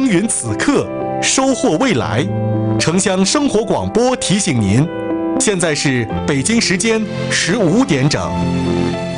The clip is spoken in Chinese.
耕耘此刻，收获未来。城乡生活广播提醒您，现在是北京时间15点整。